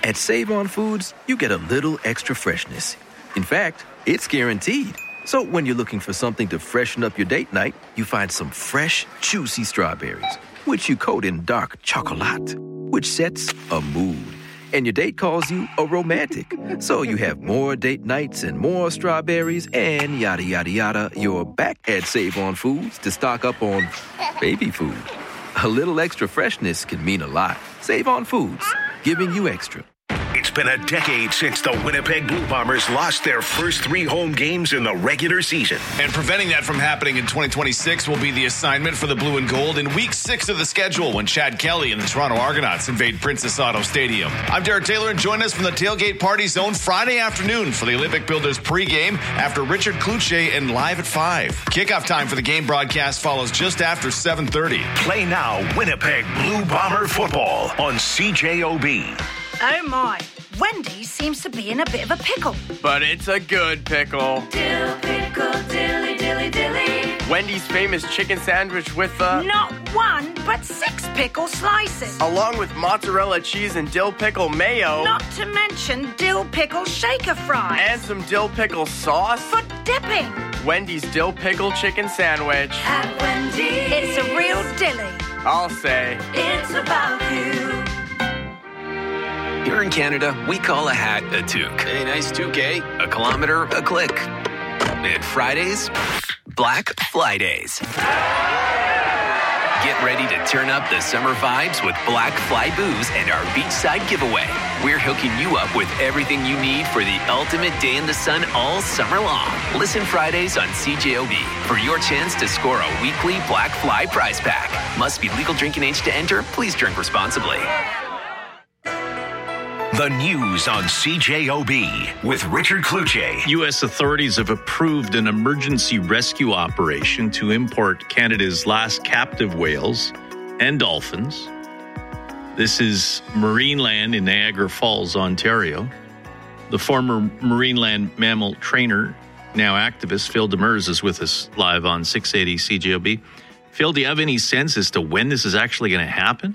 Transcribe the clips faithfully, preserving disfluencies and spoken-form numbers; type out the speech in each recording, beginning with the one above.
At Save-On Foods, you get a little extra freshness. In fact, it's guaranteed. So when you're looking for something to freshen up your date night, you find some fresh, juicy strawberries, which you coat in dark chocolate, which sets a mood. And your date calls you a romantic. So you have more date nights and more strawberries and yada, yada, yada. You're back at Save-On Foods to stock up on baby food. A little extra freshness can mean a lot. Save-On Foods, giving you extra. It's been a decade since the Winnipeg Blue Bombers lost their first three home games in the regular season. And preventing that from happening in twenty twenty-six will be the assignment for the Blue and Gold in week six of the schedule when Chad Kelly and the Toronto Argonauts invade Princess Auto Stadium. I'm Derek Taylor, and join us from the Tailgate Party Zone Friday afternoon for the Olympic Builders pregame after Richard Cloutier and Live at five. Kickoff time for the game broadcast follows just after seven thirty. Play now Winnipeg Blue Bomber football on C J O B. Oh my, Wendy's seems to be in a bit of a pickle. But it's a good pickle. Dill pickle, dilly, dilly, dilly. Wendy's famous chicken sandwich with a... Not one, but six pickle slices. Along with mozzarella cheese and dill pickle mayo. Not to mention dill pickle shaker fries. And some dill pickle sauce. For dipping. Wendy's dill pickle chicken sandwich. At Wendy's. It's a real dilly. I'll say. It's about you. Here in Canada, we call a hat a toque. A nice toque, eh? A kilometer, a click. And Fridays, Black Fly Days. Get ready to turn up the summer vibes with Black Fly Booze and our beachside giveaway. We're hooking you up with everything you need for the ultimate day in the sun all summer long. Listen Fridays on C J O B for your chance to score a weekly Black Fly prize pack. Must be legal drinking age to enter. Please drink responsibly. The news on C J O B with Richard Cloutier. U S authorities have approved an emergency rescue operation to import Canada's last captive whales and dolphins. This is Marineland in Niagara Falls, Ontario. The former Marineland mammal trainer, now activist, Phil Demers is with us live on six eighty C J O B. Phil, do you have any sense as to when this is actually going to happen?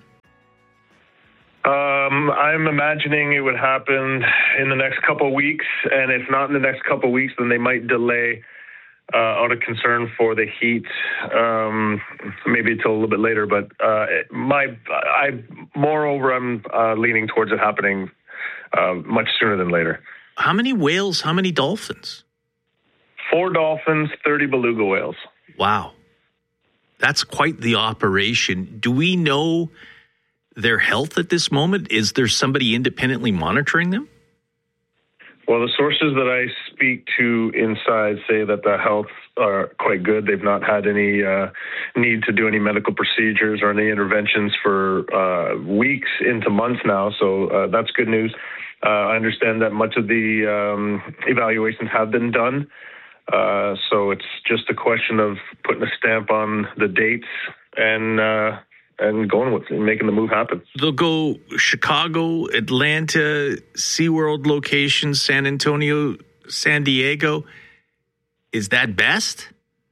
Um, I'm imagining it would happen in the next couple of weeks, and if not in the next couple of weeks, then they might delay uh, out of concern for the heat, um, maybe until a little bit later. But uh, my, I, moreover, I'm uh, leaning towards it happening uh, much sooner than later. How many whales? How many dolphins? Four dolphins, thirty beluga whales. Wow, that's quite the operation. Do we know their health at this moment? Is there somebody independently monitoring them? Well, the sources that I speak to inside say that the health are quite good. They've not had any uh, need to do any medical procedures or any interventions for uh, weeks into months now. So uh, that's good news. Uh, I understand that much of the um, evaluations have been done. Uh, so it's just a question of putting a stamp on the dates and uh, and going with it, making the move happen. They'll go Chicago, Atlanta, SeaWorld locations, San Antonio, San Diego. Is that best?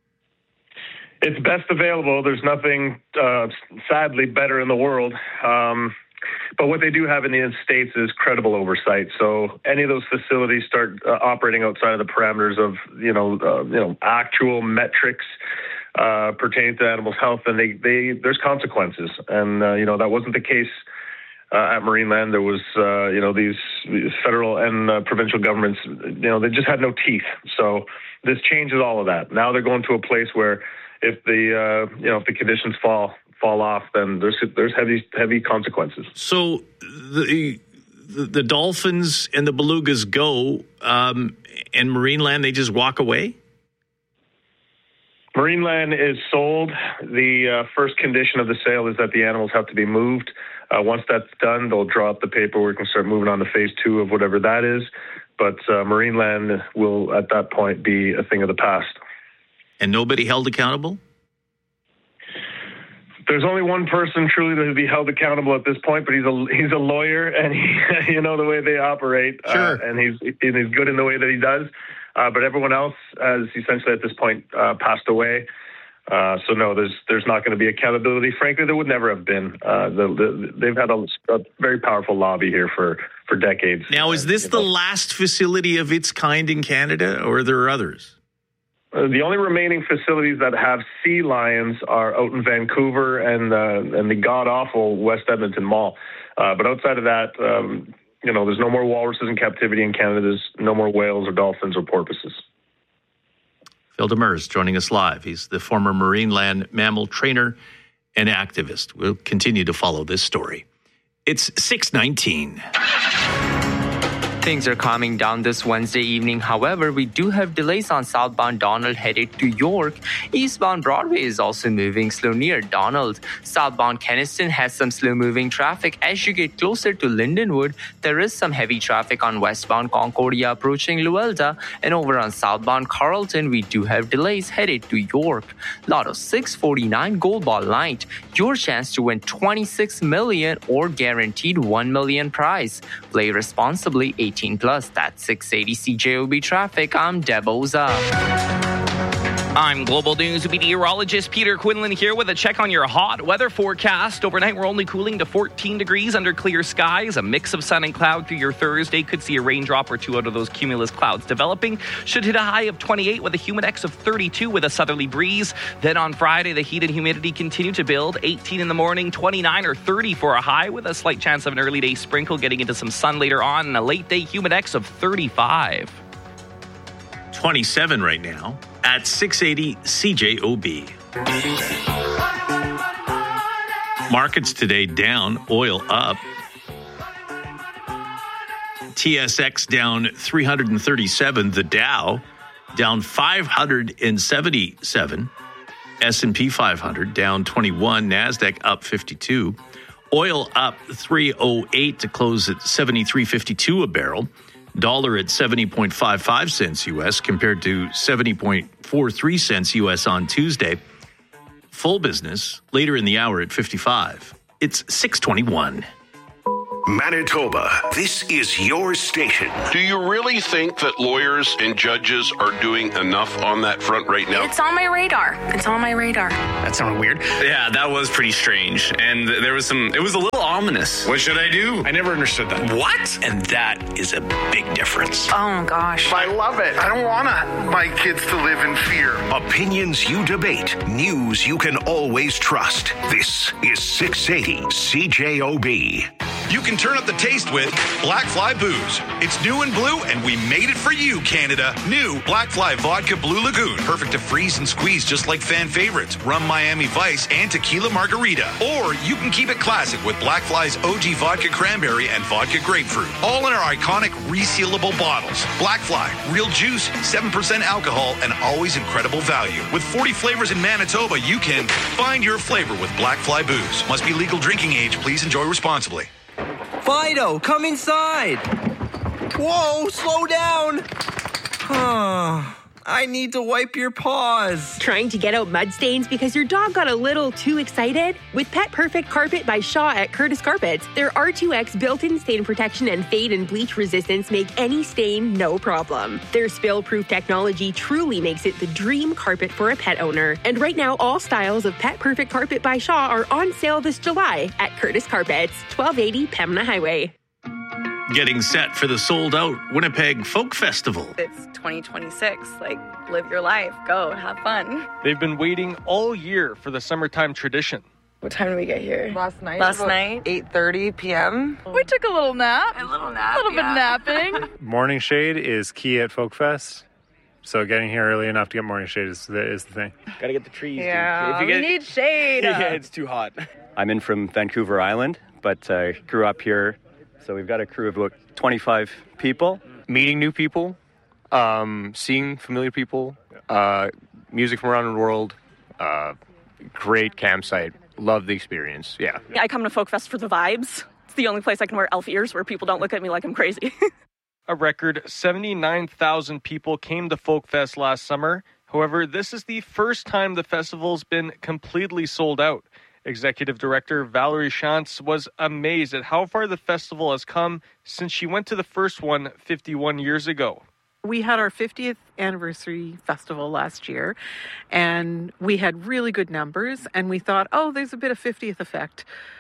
It's best available. There's nothing, uh, sadly, better in the world. Um, but what they do have in the United States is credible oversight. So any of those facilities start uh, operating outside of the parameters of, you know, uh, you know, actual metrics Uh, pertaining to animals' health, and they, they there's consequences. And, uh, you know, that wasn't the case uh, at Marineland. There was, uh, you know, these federal and uh, provincial governments, you know, they just had no teeth. So this changes all of that. Now they're going to a place where if the, uh, you know, if the conditions fall fall off, then there's there's heavy, heavy consequences. So the the, the dolphins and the belugas go, um, and Marineland, they just walk away? Marineland is sold. The uh, first condition of the sale is that the animals have to be moved. Uh, once that's done, they'll draw up the paperwork and start moving on to phase two of whatever that is. But uh, Marineland will, at that point, be a thing of the past. And nobody held accountable? There's only one person truly that would be held accountable at this point, but he's a he's a lawyer, and he, you know the way they operate, sure. uh, and he's and he's good in the way that he does. Uh, but everyone else has essentially at this point uh, passed away. Uh, so no, there's there's not going to be accountability. Frankly, there would never have been. Uh, the, the, they've had a, a very powerful lobby here for for decades. Now, is this the last facility of its kind in Canada, or are there others? Uh, the only remaining facilities that have sea lions are out in Vancouver and uh, and the god-awful West Edmonton Mall. Uh, but outside of that, um, you know, there's no more walruses in captivity in Canada. There's no more whales or dolphins or porpoises. Phil Demers joining us live. He's the former Marineland mammal trainer and activist. We'll continue to follow this story. It's six nineteen. Things are calming down this Wednesday evening. However, we do have delays on southbound Donald headed to York. Eastbound Broadway is also moving slow near Donald. Southbound Kenniston has some slow-moving traffic. As you get closer to Lindenwood, there is some heavy traffic on westbound Concordia approaching Luelda. And over on southbound Carleton, we do have delays headed to York. Lotto six forty-nine Gold Ball Light. Your chance to win twenty-six million dollars or guaranteed one million dollars prize. Play responsibly. eighteen plus. That's six eighty C J O B traffic. I'm Deb Oza. I'm Global News meteorologist Peter Quinlan here with a check on your hot weather forecast. Overnight, we're only cooling to fourteen degrees under clear skies. A mix of sun and cloud through your Thursday. Could see a raindrop or two out of those cumulus clouds developing. Should hit a high of twenty-eight with a humidex of thirty-two with a southerly breeze. Then on Friday, the heat and humidity continue to build. eighteen in the morning, twenty-nine or thirty for a high with a slight chance of an early day sprinkle getting into some sun later on. And a late day humidex of thirty-five. twenty-seven right now at six eighty C J O B. Markets today down, oil up. T S X down three hundred thirty-seven, the Dow down five hundred seventy-seven, S and P five hundred down twenty-one, NASDAQ up fifty-two. Oil up three oh eight to close at seventy-three fifty-two a barrel. Dollar at seventy point five five cents U S compared to seventy point four three cents U S on Tuesday. Full business later in the hour at fifty-five. It's six twenty-one. Manitoba, this is your station. Do you really think that lawyers and judges are doing enough on that front right now? It's on my radar. It's on my radar. That sounded weird. Yeah, that was pretty strange. And there was some, it was a little ominous. What should I do? I never understood that. What? And that is a big difference. Oh, gosh. I love it. I don't want my kids to live in fear. Opinions you debate. News you can always trust. This is six eighty C J O B. You can turn up the taste with Black Fly Booze. It's new and blue, and we made it for you, Canada. New Black Fly Vodka Blue Lagoon. Perfect to freeze and squeeze just like fan favorites, Rum Miami Vice, and Tequila Margarita. Or you can keep it classic with Black Fly's O G Vodka Cranberry and Vodka Grapefruit. All in our iconic resealable bottles. Black Fly, real juice, seven percent alcohol, and always incredible value. With forty flavors in Manitoba, you can find your flavor with Black Fly Booze. Must be legal drinking age. Please enjoy responsibly. Fido, come inside. Whoa, slow down. I need to wipe your paws. Trying to get out mud stains because your dog got a little too excited? With Pet Perfect Carpet by Shaw at Curtis Carpets, their R two X built-in stain protection and fade and bleach resistance make any stain no problem. Their spill-proof technology truly makes it the dream carpet for a pet owner. And right now, all styles of Pet Perfect Carpet by Shaw are on sale this July at Curtis Carpets, twelve eighty Pembina Highway. Getting set for the sold-out Winnipeg Folk Festival. It's twenty twenty-six. Like, live your life. Go, have fun. They've been waiting all year for the summertime tradition. What time did we get here? Last night. Last night? eight thirty p.m. We took a little nap. A little nap, A little yeah. bit napping. Morning shade is key at Folk Fest. So getting here early enough to get morning shade is the, is the thing. Gotta get the trees, yeah, dude. If you we get, need shade. Yeah, it's too hot. I'm in from Vancouver Island, but uh, grew up here. So we've got a crew of about twenty-five people. Meeting new people, um, seeing familiar people, uh, music from around the world, uh, great campsite. Love the experience, yeah. I come to Folk Fest for the vibes. It's the only place I can wear elf ears where people don't look at me like I'm crazy. A record seventy-nine thousand people came to Folk Fest last summer. However, this is the first time the festival's been completely sold out. Executive Director Valerie Shantz was amazed at how far the festival has come since she went to the first one fifty-one years ago. We had our fiftieth anniversary festival last year, and we had really good numbers, and we thought, oh, there's a bit of fiftieth effect.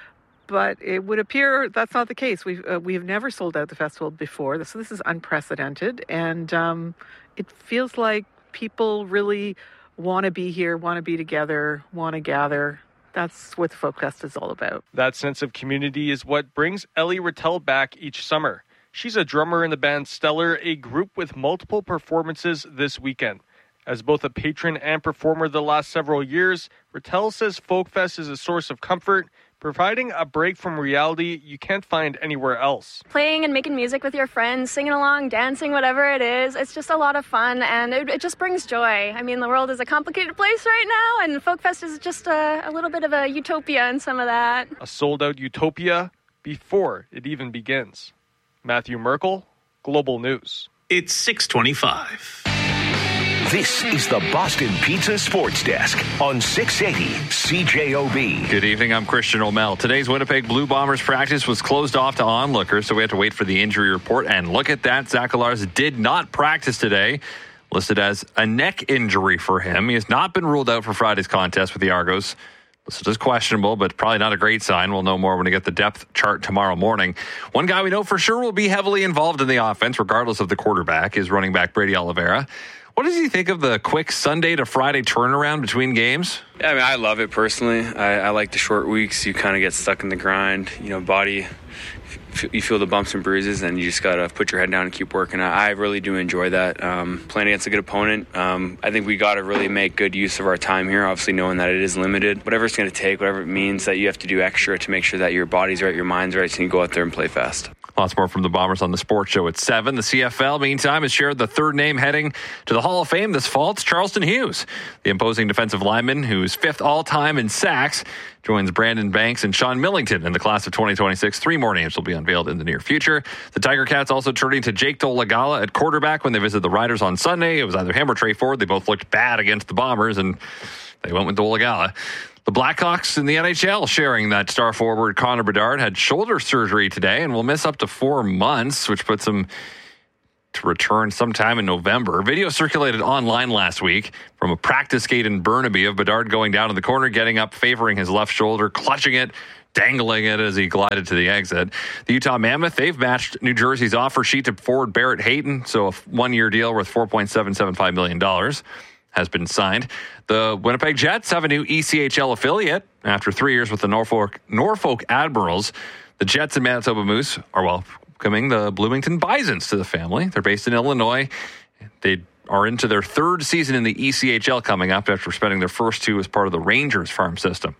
but it would appear that's not the case. We've uh, we've never sold out the festival before, so this is unprecedented, and um, it feels like people really want to be here, want to be together, want to gather. That's what the Folk Fest is all about. That sense of community is what brings Ellie Rattel back each summer. She's a drummer in the band Stellar, a group with multiple performances this weekend. As both a patron and performer the last several years, Rattel says Folk Fest is a source of comfort, providing a break from reality you can't find anywhere else. Playing and making music with your friends, singing along, dancing, whatever it is, it's just a lot of fun, and it, it just brings joy. I mean, the world is a complicated place right now, and Folk Fest is just a, a little bit of a utopia in some of that. A sold-out utopia before it even begins. Matthew Merkel, Global News. It's six twenty-five. This is the Boston Pizza Sports Desk on six eighty C J O B. Good evening, I'm Christian O'Mell. Today's Winnipeg Blue Bombers practice was closed off to onlookers, so we had to wait for the injury report. And look at that, Zach Alars did not practice today, listed as a neck injury for him. He has not been ruled out for Friday's contest with the Argos. Listed as questionable, but probably not a great sign. We'll know more when we get the depth chart tomorrow morning. One guy we know for sure will be heavily involved in the offense, regardless of the quarterback, is running back Brady Oliveira. What does he think of the quick Sunday to Friday turnaround between games? Yeah, I mean, I love it personally. I, I like the short weeks. You kind of get stuck in the grind. You know, body, you feel the bumps and bruises, and you just got to put your head down and keep working. I really do enjoy that. Um, playing against a good opponent, um, I think we got to really make good use of our time here, obviously knowing that it is limited. Whatever it's going to take, whatever it means that you have to do extra to make sure that your body's right, your mind's right, so you can go out there and play fast. Lots more from the Bombers on the Sports Show at seven. The C F L, meantime, has shared the third name heading to the Hall of Fame this fall. It's Charleston Hughes. The imposing defensive lineman, who's fifth all-time in sacks, joins Brandon Banks and Sean Millington in the class of twenty twenty-six. Three more names will be unveiled in the near future. The Tiger Cats also turning to Jake Dolegala at quarterback when they visited the Riders on Sunday. It was either him or Trey Ford. They both looked bad against the Bombers, and they went with Dolegala. The Blackhawks in the N H L sharing that star forward Connor Bedard had shoulder surgery today and will miss up to four months, which puts him to return sometime in November. Video circulated online last week from a practice skate in Burnaby of Bedard going down in the corner, getting up, favoring his left shoulder, clutching it, dangling it as he glided to the exit. The Utah Mammoth, they've matched New Jersey's offer sheet to forward Barrett Hayton, so a one-year deal worth four point seven seven five million dollars. Has been signed. The Winnipeg Jets have a new E C H L affiliate after three years with the Norfolk Norfolk Admirals. The Jets and Manitoba Moose are welcoming the Bloomington Bisons to the family. They're based in Illinois. They are into their third season in the E C H L coming up after spending their first two as part of the Rangers farm system.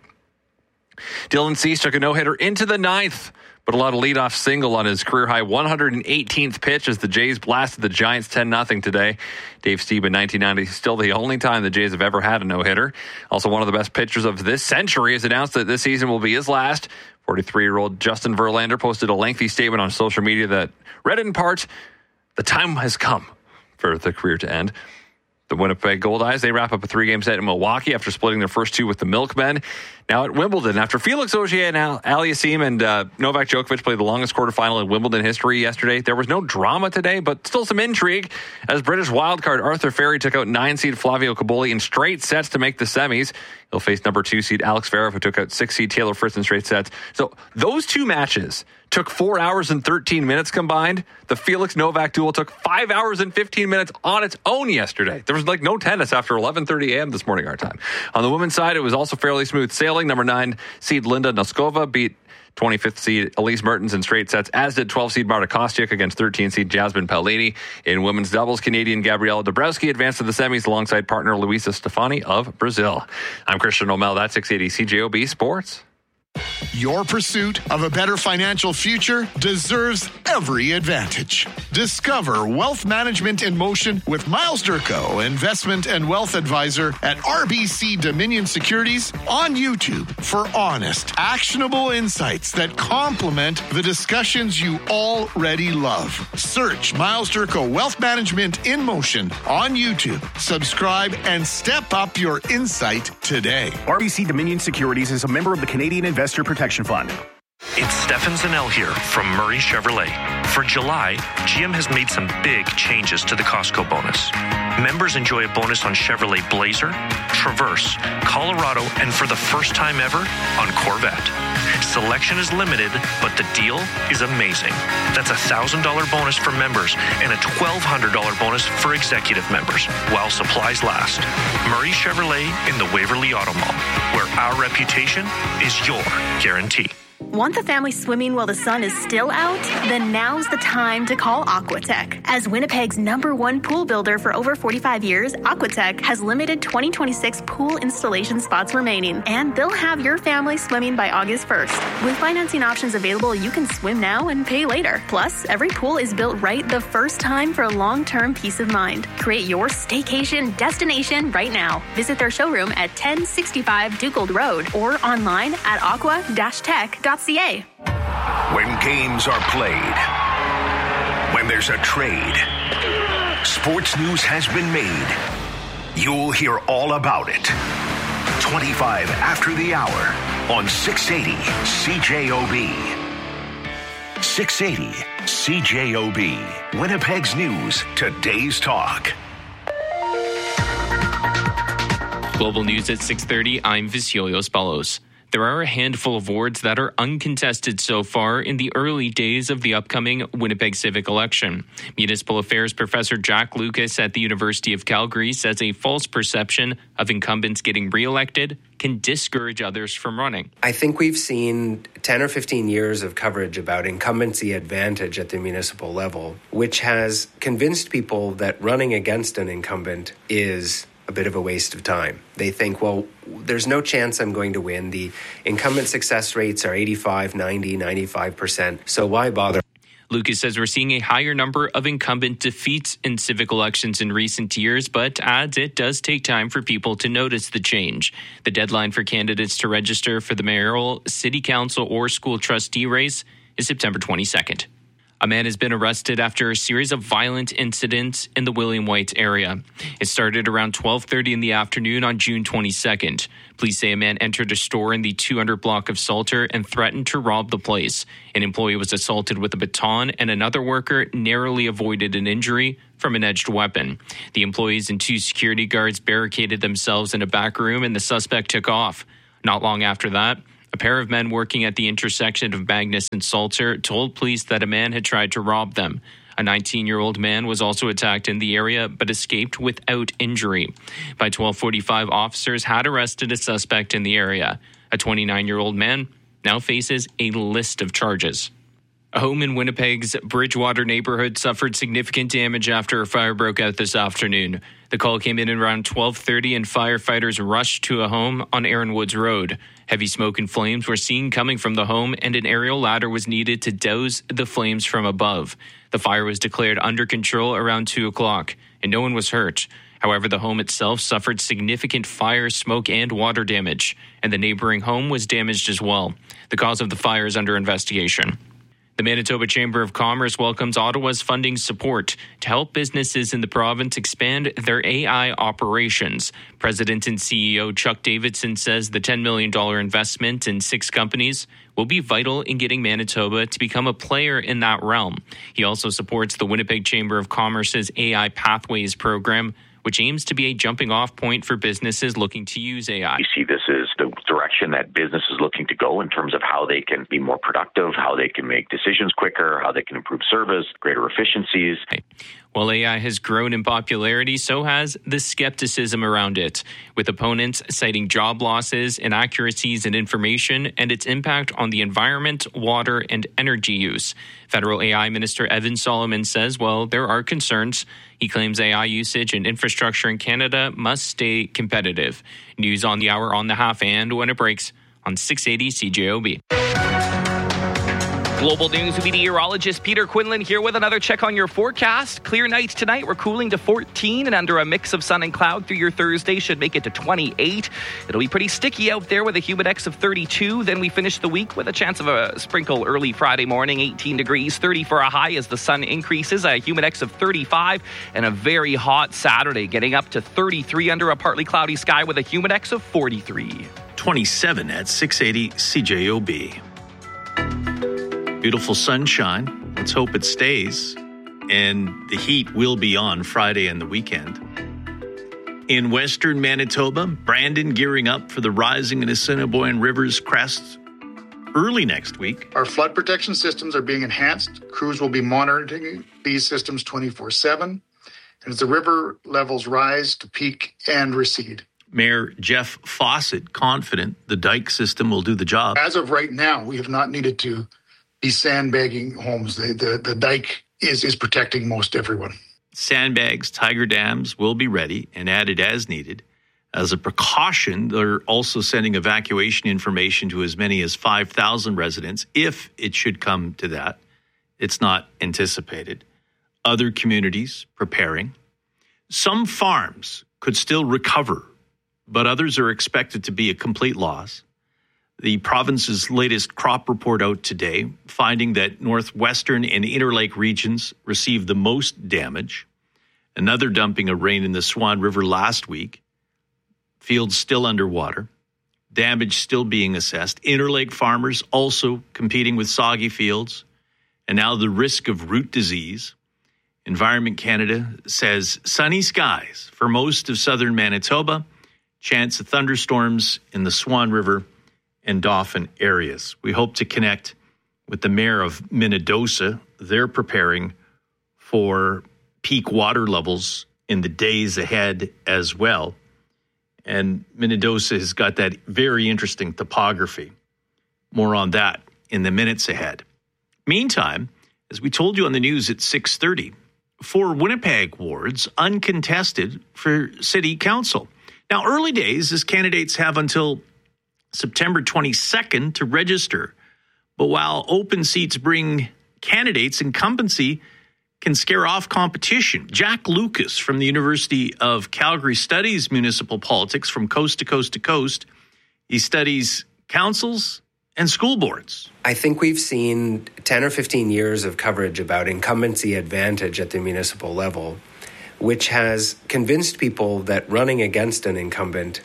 Dylan Cease took a no-hitter into the ninth, but allowed a leadoff single on his career-high one hundred eighteenth pitch as the Jays blasted the Giants ten nothing today. Dave Stieb in nineteen ninety, still the only time the Jays have ever had a no-hitter. Also, one of the best pitchers of this century has announced that this season will be his last. forty-three-year-old Justin Verlander posted a lengthy statement on social media that read in part, "The time has come for the career to end." The Winnipeg Goldeyes, they wrap up a three-game set in Milwaukee after splitting their first two with the Milkmen. Now at Wimbledon, after Felix Auger and Al- Aliassime and uh, Novak Djokovic played the longest quarterfinal in Wimbledon history yesterday, there was no drama today, but still some intrigue as British wildcard Arthur Ferry took out nine-seed Flavio Cobolli in straight sets to make the semis. He'll face number two seed Alex Zverev, who took out six-seed Taylor Fritz in straight sets. So those two matches took four hours and thirteen minutes combined. The Felix-Novak duel took five hours and fifteen minutes on its own yesterday. There was like no tennis after eleven thirty a.m. this morning our time. On the women's side, it was also fairly smooth sailing. Number nine seed Linda Noskova beat twenty-fifth seed Elise Mertens in straight sets, as did twelve seed Marta Kostyuk against thirteen seed Jasmine Paolini. In women's doubles, Canadian Gabriela Dabrowski advanced to the semis alongside partner Luisa Stefani of Brazil. I'm Christian O'Mell. That's six eighty C J O B Sports. Your pursuit of a better financial future deserves every advantage. Discover Wealth Management in Motion with Miles Durko, Investment and Wealth Advisor at R B C Dominion Securities on YouTube for honest, actionable insights that complement the discussions you already love. Search Miles Durko Wealth Management in Motion on YouTube. Subscribe and step up your insight today. R B C Dominion Securities is a member of the Canadian Investor Protection Fund. It's Stefan Zanel here from Murray Chevrolet. For July, G M has made some big changes to the Costco bonus. Members enjoy a bonus on Chevrolet Blazer, Traverse, Colorado, and for the first time ever, on Corvette. Selection is limited, but the deal is amazing. That's a one thousand dollars bonus for members and a twelve hundred dollars bonus for executive members while supplies last. Murray Chevrolet in the Waverly Auto Mall, where our reputation is your guarantee. Want the family swimming while the sun is still out? Then now's the time to call Aquatech. As Winnipeg's number one pool builder for over forty-five years, Aquatech has limited twenty twenty-six pool installation spots remaining, and they'll have your family swimming by August first. With financing options available, you can swim now and pay later. Plus, every pool is built right the first time for long-term peace of mind. Create your staycation destination right now. Visit their showroom at ten sixty-five Dugold Road or online at aqua dash tech dot c a. When games are played, when there's a trade, sports news has been made. You'll hear all about it. twenty-five after the hour on six eighty C J O B. six eighty C J O B. Winnipeg's News, today's talk. Global News at six thirty, I'm Visiolios Ballos. There are a handful of wards that are uncontested so far in the early days of the upcoming Winnipeg civic election. Municipal Affairs Professor Jack Lucas at the University of Calgary says a false perception of incumbents getting re-elected can discourage others from running. I think we've seen ten or fifteen years of coverage about incumbency advantage at the municipal level, which has convinced people that running against an incumbent is a bit of a waste of time. They think, well, there's no chance I'm going to win. The incumbent success rates are eighty-five, ninety, ninety-five percent. So why bother? Lucas says we're seeing a higher number of incumbent defeats in civic elections in recent years, but adds it does take time for people to notice the change. The deadline for candidates to register for the mayoral, city council, or school trustee race is September twenty-second. A man has been arrested after a series of violent incidents in the William White area. It started around twelve thirty in the afternoon on June twenty-second. Police say a man entered a store in the two hundred block of Salter and threatened to rob the place. An employee was assaulted with a baton, and another worker narrowly avoided an injury from an edged weapon. The employees and two security guards barricaded themselves in a back room, and the suspect took off. Not long after that, a pair of men working at the intersection of Magnus and Salter told police that a man had tried to rob them. A nineteen-year-old man was also attacked in the area but escaped without injury. By twelve forty-five, officers had arrested a suspect in the area. A twenty-nine-year-old man now faces a list of charges. A home in Winnipeg's Bridgewater neighborhood suffered significant damage after a fire broke out this afternoon. The call came in around twelve thirty and firefighters rushed to a home on Aaron Woods Road. Heavy smoke and flames were seen coming from the home, and an aerial ladder was needed to douse the flames from above. The fire was declared under control around two o'clock, and no one was hurt. However, the home itself suffered significant fire, smoke, and water damage, and the neighboring home was damaged as well. The cause of the fire is under investigation. The Manitoba Chamber of Commerce welcomes Ottawa's funding support to help businesses in the province expand their A I operations. President and C E O Chuck Davidson says the ten million dollars investment in six companies will be vital in getting Manitoba to become a player in that realm. He also supports the Winnipeg Chamber of Commerce's A I Pathways program, which aims to be a jumping-off point for businesses looking to use A I. We see this as the direction that business is looking to go in terms of how they can be more productive, how they can make decisions quicker, how they can improve service, greater efficiencies. While A I has grown in popularity, so has the skepticism around it, with opponents citing job losses, inaccuracies in information, and its impact on the environment, water, and energy use. Federal A I Minister Evan Solomon says, well, there are concerns. He claims A I usage and infrastructure in Canada must stay competitive. News on the hour, on the half, and when it breaks on six eighty C J O B. Global News with meteorologist Peter Quinlan here with another check on your forecast. Clear nights tonight. We're cooling to fourteen and under a mix of sun and cloud through your Thursday. Should make it to twenty-eight. It'll be pretty sticky out there with a humidex of thirty-two. Then we finish the week with a chance of a sprinkle early Friday morning. eighteen degrees, thirty for a high as the sun increases. A humidex of thirty-five and a very hot Saturday, getting up to thirty-three under a partly cloudy sky with a humidex of forty-three. twenty-seven at six eighty C J O B. Beautiful sunshine. Let's hope it stays. And the heat will be on Friday and the weekend. In western Manitoba, Brandon gearing up for the rising in Assiniboine River's crest early next week. Our flood protection systems are being enhanced. Crews will be monitoring these systems twenty-four seven. And as the river levels rise to peak and recede. Mayor Jeff Fawcett confident the dike system will do the job. As of right now, we have not needed to be sandbagging homes. The, the, the dike is, is protecting most everyone. Sandbags, tiger dams will be ready and added as needed. As a precaution, they're also sending evacuation information to as many as five thousand residents if it should come to that. It's not anticipated. Other communities preparing. Some farms could still recover, but others are expected to be a complete loss. The province's latest crop report out today, finding that northwestern and interlake regions received the most damage. Another dumping of rain in the Swan River last week. Fields still underwater. Damage still being assessed. Interlake farmers also competing with soggy fields. And now the risk of root disease. Environment Canada says sunny skies for most of southern Manitoba. Chance of thunderstorms in the Swan River and Dauphin areas. We hope to connect with the mayor of Minnedosa. They're preparing for peak water levels in the days ahead as well. And Minnedosa has got that very interesting topography. More on that in the minutes ahead. Meantime, as we told you on the news at six thirty, four Winnipeg wards uncontested for city council. Now, early days, as candidates have until September twenty-second to register. But while open seats bring candidates, incumbency can scare off competition. Jack Lucas from the University of Calgary studies municipal politics from coast to coast to coast. He studies councils and school boards. I think we've seen ten or fifteen years of coverage about incumbency advantage at the municipal level, which has convinced people that running against an incumbent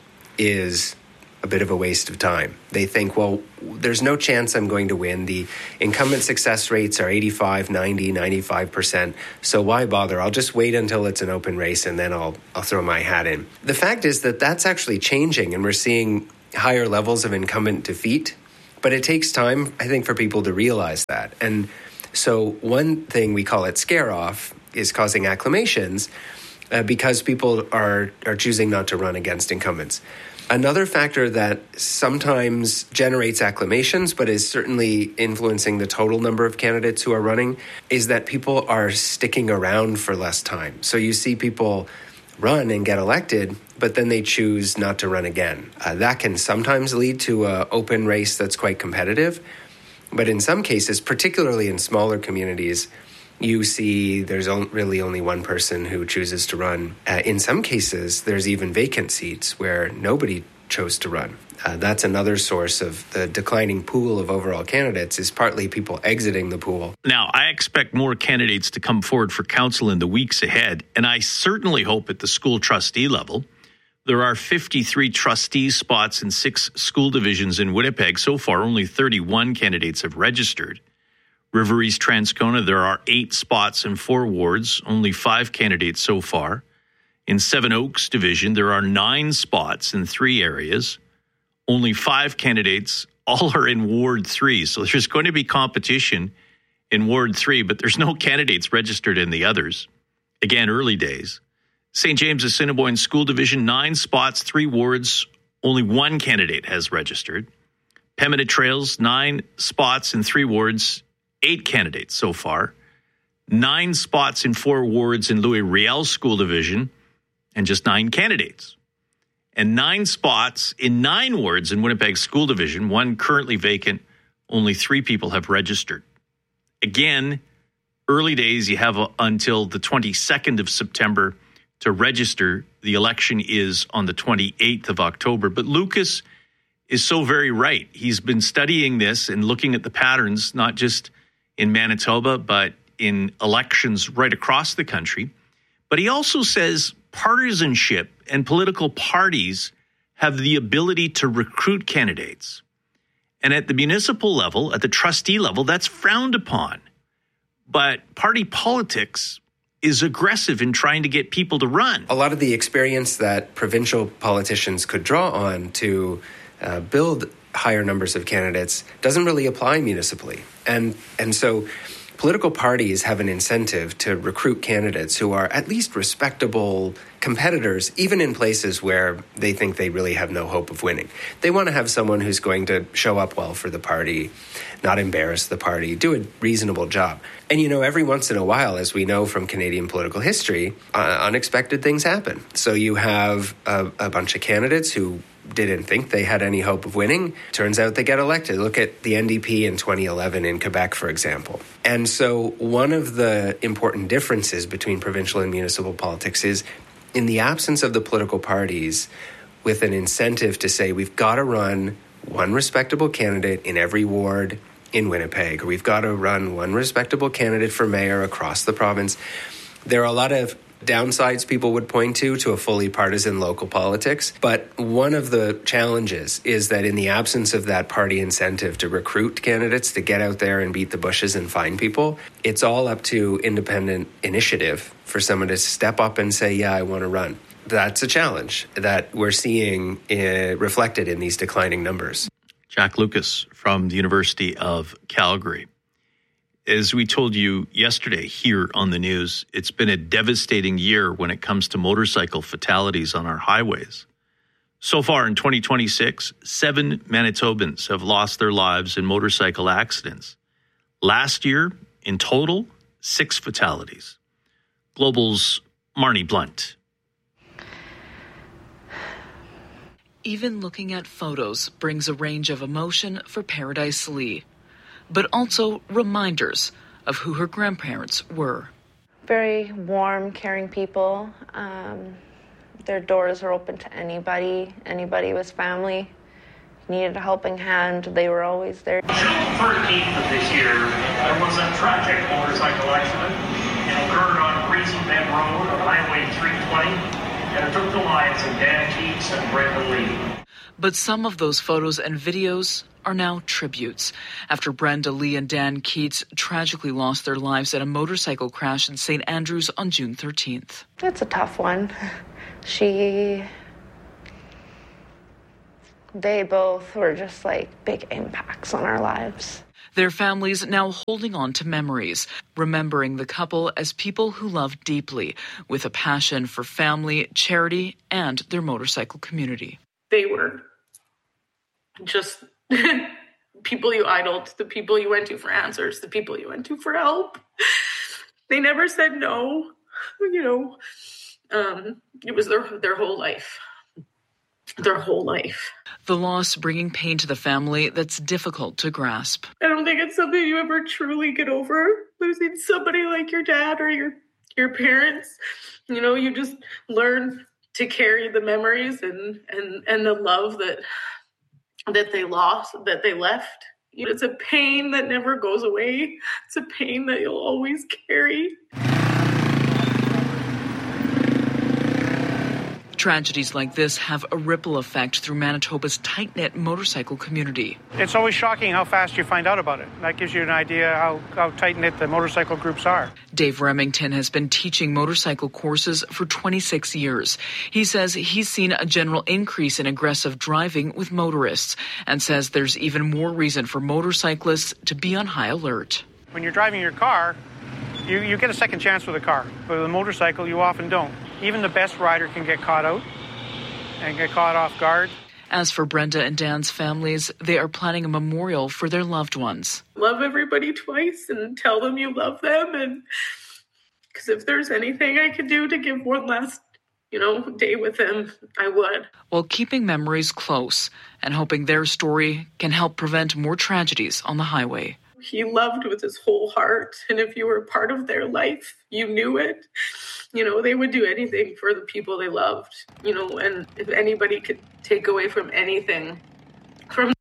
is a bit of a waste of time. They think, well, there's no chance I'm going to win. The incumbent success rates are eighty-five, ninety, ninety-five percent. So why bother? I'll just wait until it's an open race and then I'll I'll throw my hat in. The fact is that that's actually changing and we're seeing higher levels of incumbent defeat. But it takes time, I think, for people to realize that. And so one thing, we call it scare off, is causing acclamations uh, because people are, are choosing not to run against incumbents. Another factor that sometimes generates acclamations, but is certainly influencing the total number of candidates who are running, is that people are sticking around for less time. So you see people run and get elected, but then they choose not to run again. Uh, that can sometimes lead to an open race that's quite competitive. But in some cases, particularly in smaller communities, you see there's really only one person who chooses to run. Uh, in some cases, there's even vacant seats where nobody chose to run. Uh, that's another source of the declining pool of overall candidates, is partly people exiting the pool. Now, I expect more candidates to come forward for council in the weeks ahead, and I certainly hope at the school trustee level. There are fifty-three trustee spots in six school divisions in Winnipeg. So far, only thirty-one candidates have registered. River East Transcona, there are eight spots in four wards, only five candidates so far. In Seven Oaks Division, there are nine spots in three areas. Only five candidates, all are in Ward three. So there's going to be competition in Ward three, but there's no candidates registered in the others. Again, early days. Saint James Assiniboine School Division, nine spots, three wards, only one candidate has registered. Pembina Trails, nine spots in three wards, eight candidates so far. Nine spots in four wards in Louis Riel School Division, and just nine candidates. And nine spots in nine wards in Winnipeg School Division, one currently vacant, only three people have registered. Again, early days, you have until the twenty-second of September to register. The election is on the twenty-eighth of October. But Lucas is so very right. He's been studying this and looking at the patterns, not just in Manitoba, but in elections right across the country. But he also says partisanship and political parties have the ability to recruit candidates. And at the municipal level, at the trustee level, that's frowned upon. But party politics is aggressive in trying to get people to run. A lot of the experience that provincial politicians could draw on to uh, build higher numbers of candidates doesn't really apply municipally. And and so political parties have an incentive to recruit candidates who are at least respectable competitors, even in places where they think they really have no hope of winning. They want to have someone who's going to show up well for the party, not embarrass the party, do a reasonable job. And, you know, every once in a while, as we know from Canadian political history, uh, unexpected things happen. So you have a, a bunch of candidates who didn't think they had any hope of winning. Turns out they get elected. Look at the N D P in twenty eleven in Quebec, for example. And so one of the important differences between provincial and municipal politics is in the absence of the political parties with an incentive to say we've got to run one respectable candidate in every ward in Winnipeg, or we've got to run one respectable candidate for mayor across the province. There are a lot of downsides people would point to to a fully partisan local politics. But one of the challenges is that in the absence of that party incentive to recruit candidates to get out there and beat the bushes and find people, it's all up to independent initiative for someone to step up and say, yeah, I want to run. That's a challenge that we're seeing uh, reflected in these declining numbers. Jack Lucas from the University of Calgary. As we told you yesterday here on the news, it's been a devastating year when it comes to motorcycle fatalities on our highways. So far in twenty twenty-six, seven Manitobans have lost their lives in motorcycle accidents. Last year, in total, six fatalities. Global's Marnie Blunt. Even looking at photos brings a range of emotion for Paradise Lee, but also reminders of who her grandparents were. Very warm, caring people. Um, their doors were open to anybody. Anybody was family. Needed a helping hand, they were always there. June thirteenth of this year, there was a tragic motorcycle accident. It occurred on Breezy Bend Road on Highway three twenty, and it took the lives of Dan Keats and Brenda Lee. But some of those photos and videos are now tributes after Brenda Lee and Dan Keats tragically lost their lives at a motorcycle crash in Saint Andrews on June thirteenth. It's a tough one. She... They both were just like big impacts on our lives. Their families now holding on to memories, remembering the couple as people who loved deeply, with a passion for family, charity, and their motorcycle community. They were just people you idled, the people you went to for answers, the people you went to for help. They never said no. You know, um, it was their their whole life. Their whole life. The loss bringing pain to the family that's difficult to grasp. I don't think it's something you ever truly get over, losing somebody like your dad or your your parents. You know, you just learn to carry the memories and and and the love that that they lost, that they left. It's a pain that never goes away. It's a pain that you'll always carry. Tragedies like this have a ripple effect through Manitoba's tight-knit motorcycle community. It's always shocking how fast you find out about it. That gives you an idea how, how tight-knit the motorcycle groups are. Dave Remington has been teaching motorcycle courses for twenty-six years. He says he's seen a general increase in aggressive driving with motorists and says there's even more reason for motorcyclists to be on high alert. When you're driving your car, you, you get a second chance with a car. But with a motorcycle, you often don't. Even the best rider can get caught out and get caught off guard. As for Brenda and Dan's families, they are planning a memorial for their loved ones. Love everybody twice and tell them you love them. And because if there's anything I could do to give one last, you know, day with them, I would. While keeping memories close and hoping their story can help prevent more tragedies on the highway. He loved with his whole heart. And if you were part of their life, you knew it. You know, they would do anything for the people they loved, you know, and if anybody could take away from anything from.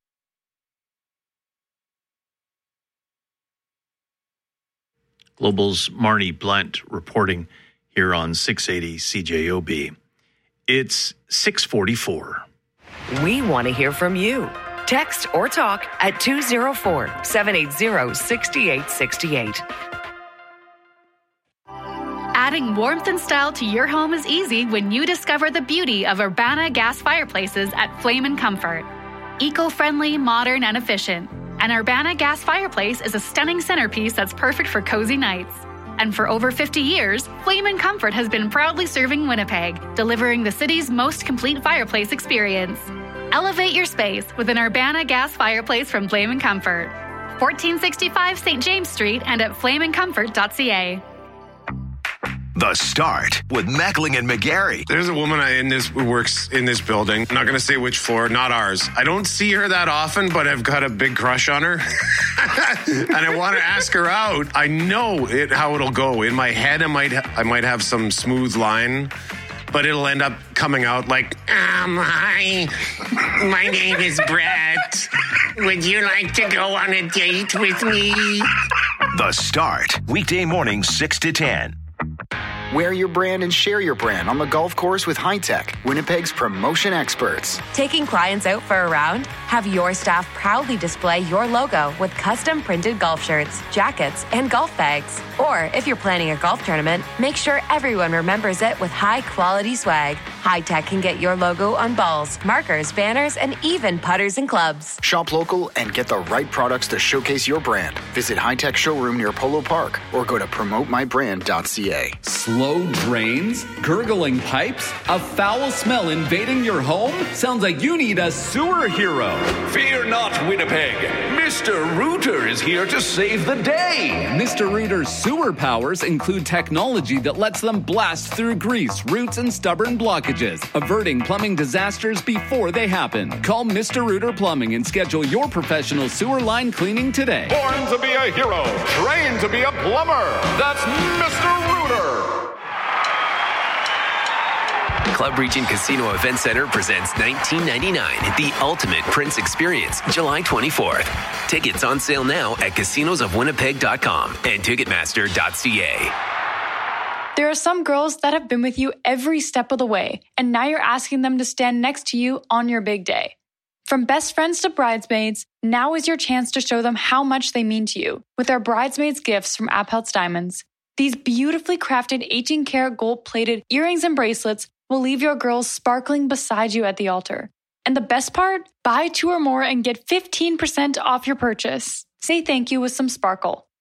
Global's Marnie Blunt reporting here on six eighty C J O B. It's six forty-four. We want to hear from you. Text or talk at two oh four, seven eight zero, six eight six eight. Adding warmth and style to your home is easy when you discover the beauty of Urbana gas fireplaces at Flame and Comfort. Eco-friendly, modern, and efficient. An Urbana gas fireplace is a stunning centerpiece that's perfect for cozy nights. And for over fifty years, Flame and Comfort has been proudly serving Winnipeg, delivering the city's most complete fireplace experience. Elevate your space with an Urbana gas fireplace from Flame and Comfort. fourteen sixty-five Saint James Street and at flame and comfort dot c a. The Start with Mackling and McGarry. There's a woman in this who works in this building. I'm not going to say which floor, not ours. I don't see her that often, but I've got a big crush on her. And I want to ask her out. I know it how it'll go. In my head, I might I might have some smooth line, but it'll end up coming out like, um, hi, my name is Brett. Would you like to go on a date with me? The Start, weekday mornings six to ten. Wear your brand and share your brand on the golf course with Hi-Tech, Winnipeg's promotion experts. Taking clients out for a round? Have your staff proudly display your logo with custom printed golf shirts, jackets, and golf bags. Or if you're planning a golf tournament, make sure everyone remembers it with high-quality swag. Hi-Tech can get your logo on balls, markers, banners, and even putters and clubs. Shop local and get the right products to showcase your brand. Visit Hi-Tech showroom near Polo Park or go to promote my brand dot c a. Slow drains? Gurgling pipes? A foul smell invading your home? Sounds like you need a sewer hero. Fear not, Winnipeg. Mister Rooter is here to save the day. Mister Rooter's sewer powers include technology that lets them blast through grease, roots, and stubborn blockages, averting plumbing disasters before they happen. Call Mister Rooter Plumbing and schedule your professional sewer line cleaning today. Born to be a hero, trained to be a plumber. That's Mister Rooter. Club Region Casino Event Center presents nineteen ninety-nine, the Ultimate Prince Experience, July twenty-fourth. Tickets on sale now at casinos of winnipeg dot com and ticketmaster dot c a. There are some girls that have been with you every step of the way, and now you're asking them to stand next to you on your big day. From best friends to bridesmaids, now is your chance to show them how much they mean to you with our bridesmaids gifts from Apheltz Diamonds. These beautifully crafted eighteen karat gold-plated earrings and bracelets will leave your girls sparkling beside you at the altar. And the best part? Buy two or more and get fifteen percent off your purchase. Say thank you with some sparkle.